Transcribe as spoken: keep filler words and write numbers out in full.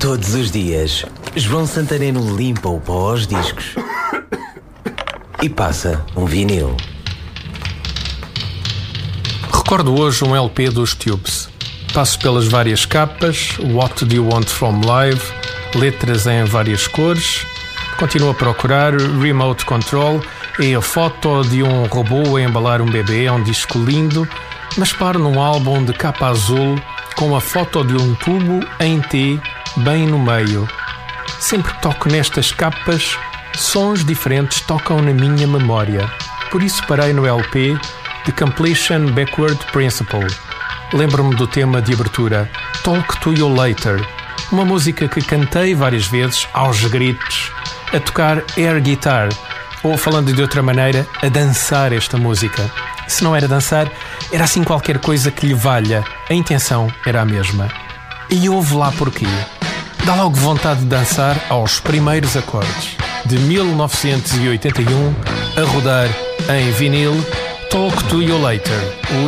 Todos os dias, João Santareno limpa o pó aos discos e passa um vinil. Recordo hoje um L P dos Tubes. Passo pelas várias capas, What Do You Want From Live, letras em várias cores. Continuo a procurar, Remote Control, é a foto de um robô a embalar um bebê, é um disco lindo, mas paro num álbum de capa azul com a foto de um tubo em T bem no meio. Sempre que toco nestas capas, sons diferentes tocam na minha memória. Por isso parei no L P The Completion Backward Principle. Lembro-me do tema de abertura, Talk to You Later, uma música que cantei várias vezes aos gritos, a tocar air guitar, ou falando de outra maneira, a dançar esta música. Se não era dançar, era assim qualquer coisa que lhe valha. A intenção era a mesma. E ouve lá porquê. Dá logo vontade de dançar aos primeiros acordes. De mil novecentos e oitenta e um, a rodar em vinil, Talk to You Later.